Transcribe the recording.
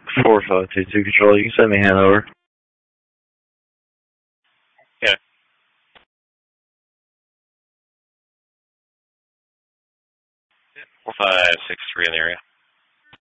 4522 Control, you can send me Hanover. Yeah. 4563 in the area.